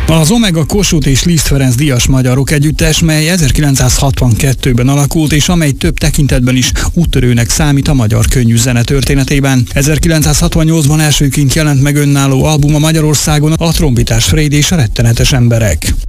Az Omega, Kossuth és Liszt Ferenc díjas magyarok együttes, mely 1962-ben alakult, és amely több tekintetben is úttörőnek számít a magyar könnyűzene történetében. 1968-ban elsőként jelent meg önálló albuma Magyarországon, a Trombitás Fréd és a Rettenetes emberek.